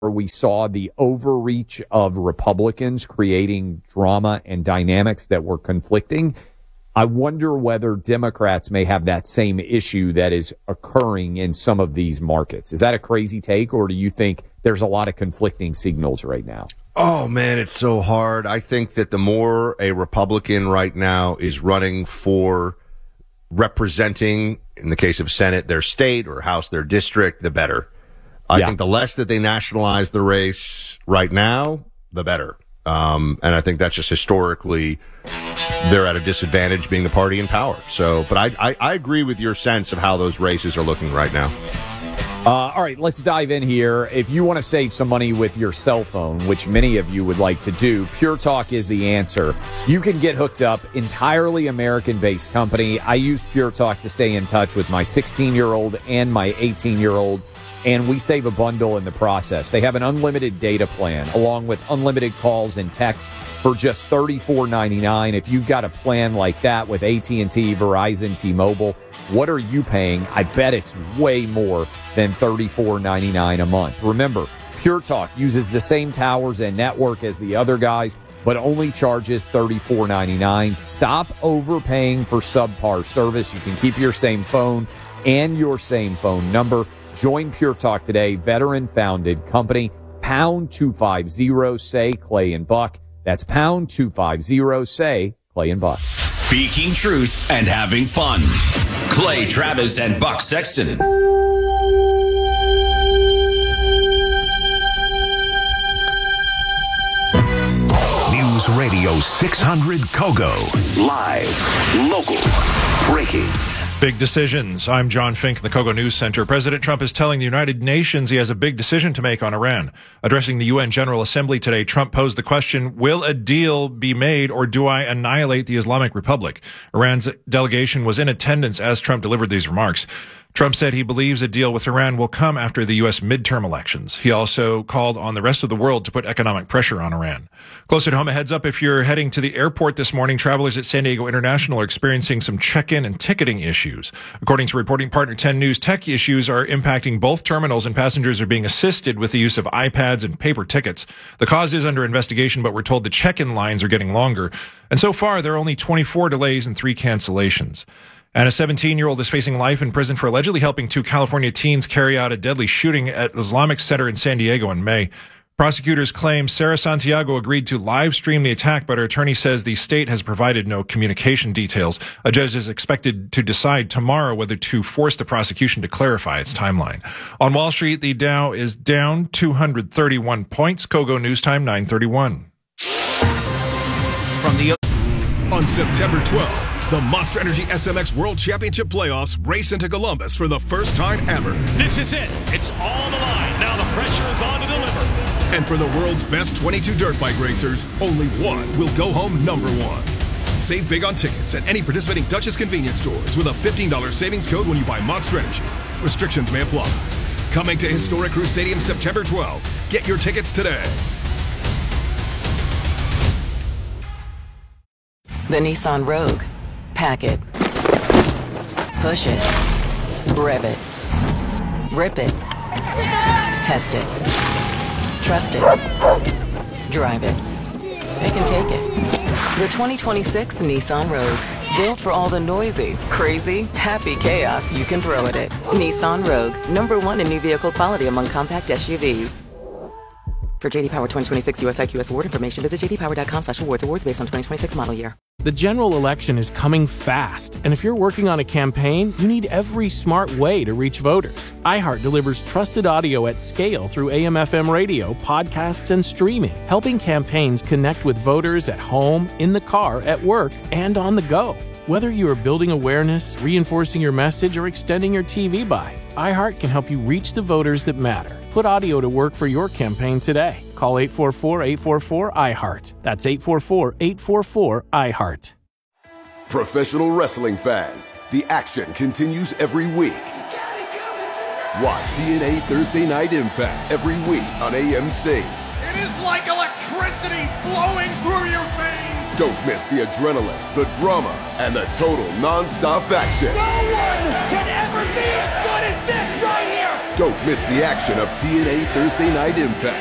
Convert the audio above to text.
we saw the overreach of Republicans creating drama and dynamics that were conflicting. I wonder whether Democrats may have that same issue that is occurring in some of these markets. Is that a crazy take, or do you think there's a lot of conflicting signals right now? Oh, man, it's so hard. I think that the more a Republican right now is running for representing, in the case of Senate, their state, or House, their district, the better. I think the less that they nationalize the race right now, the better. And I think that's just historically, they're at a disadvantage being the party in power. So, but I agree with your sense of how those races are looking right now. All right, let's dive in here. If you want to save some money with your cell phone, which many of you would like to do, Pure Talk is the answer. You can get hooked up, entirely American-based company. I use Pure Talk to stay in touch with my 16-year-old and my 18-year-old, and we save a bundle in the process. They have an unlimited data plan, along with unlimited calls and texts for just $34.99. If you've got a plan like that with AT&T, Verizon, T-Mobile, what are you paying? I bet it's way more than $34.99 a month. Remember, Pure Talk uses the same towers and network as the other guys, but only charges $34.99. Stop overpaying for subpar service. You can keep your same phone and your same phone number. Join Pure Talk today, veteran-founded company, pound 250, say Clay and Buck. That's pound 250, say Clay and Buck. Speaking truth and having fun. Clay Travis and Buck Sexton. News Radio 600 Kogo. Live, local, breaking. Big decisions. I'm John Fink in the Kogo News Center. President Trump is telling the United Nations he has a big decision to make on Iran. Addressing the UN General Assembly today, Trump posed the question, will a deal be made or do I annihilate the Islamic Republic? Iran's delegation was in attendance as Trump delivered these remarks. Trump said he believes a deal with Iran will come after the U.S. midterm elections. He also called on the rest of the world to put economic pressure on Iran. Close at home, a heads up if you're heading to the airport this morning, travelers at San Diego International are experiencing some check-in and ticketing issues. According to reporting partner 10 News, tech issues are impacting both terminals and passengers are being assisted with the use of iPads and paper tickets. The cause is under investigation, but we're told the check-in lines are getting longer. And so far, there are only 24 delays and 3 cancellations. And a 17-year-old is facing life in prison for allegedly helping 2 California teens carry out a deadly shooting at Islamic Center in San Diego in May. Prosecutors claim Sarah Santiago agreed to live stream the attack, but her attorney says the state has provided no communication details. A judge is expected to decide tomorrow whether to force the prosecution to clarify its timeline. On Wall Street, the Dow is down 231 points. Kogo News Time, 9:31. On September 12th, the Monster Energy SMX World Championship Playoffs race into Columbus for the first time ever. This is it. It's all on the line. Now the pressure is on to deliver. And for the world's best 22 dirt bike racers, only one will go home number one. Save big on tickets at any participating Dutchess convenience stores with a $15 savings code when you buy Monster Energy. Restrictions may apply. Coming to historic Crew Stadium September 12th. Get your tickets today. The Nissan Rogue. Pack it. Push it. Rev it. Rip it. Test it. Trust it. Drive it. It can take it. The 2026 Nissan Rogue. Built for all the noisy, crazy, happy chaos you can throw at it. Nissan Rogue. #1 in new vehicle quality among compact SUVs. For JD Power 2026 US IQS award information, visit jdpower.com/awards. Awards based on 2026 model year. The general election is coming fast, and if you're working on a campaign, you need every smart way to reach voters. iHeart delivers trusted audio at scale through AM/FM radio, podcasts, and streaming, helping campaigns connect with voters at home, in the car, at work, and on the go. Whether you are building awareness, reinforcing your message, or extending your TV buy, iHeart can help you reach the voters that matter. Put audio to work for your campaign today. Call 844-844-iHeart. That's 844-844-iHeart. Professional wrestling fans, the action continues every week. Watch TNA Thursday Night Impact every week on AMC. It is like electricity flowing through your veins. Don't miss the adrenaline, the drama, and the total non-stop action. No one can ever be as good as this right here. Don't miss the action of TNA Thursday Night Impact.